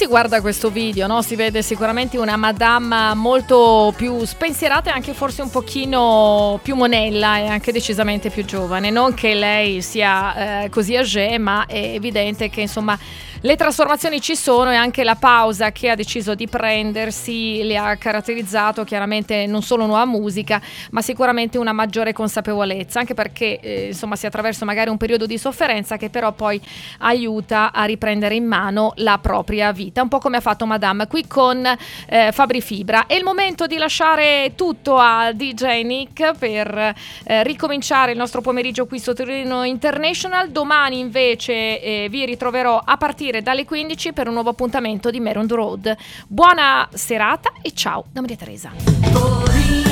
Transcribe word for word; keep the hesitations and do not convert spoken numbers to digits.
guarda questo video, no? Si vede sicuramente una madame molto più spensierata e anche forse un pochino più monella e anche decisamente più giovane. Non che lei sia eh, così âgée, ma è evidente che insomma le trasformazioni ci sono, e anche la pausa che ha deciso di prendersi le ha caratterizzato chiaramente non solo nuova musica, ma sicuramente una maggiore consapevolezza, anche perché eh, insomma si attraversa magari un periodo di sofferenza che però poi aiuta a riprendere in mano la propria vita, un po' come ha fatto Madame qui con eh, Fabri Fibra. È il momento di lasciare tutto a D J Nick per eh, ricominciare il nostro pomeriggio qui su Torino International. Domani invece eh, vi ritroverò a partire dalle quindici per un nuovo appuntamento di Maroon Road. Buona serata e ciao da Maria Teresa.